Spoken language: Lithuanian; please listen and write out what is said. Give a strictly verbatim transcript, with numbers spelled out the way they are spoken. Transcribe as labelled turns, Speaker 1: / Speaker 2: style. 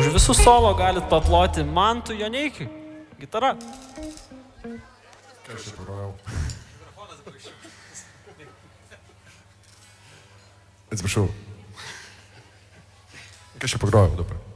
Speaker 1: Žodžiu, visų solo galit paploti Mantu Joneikiui. Gitara.
Speaker 2: Ką aš čia pagrojau? Atsiprašau. Ką aš čia pagrojau dabar?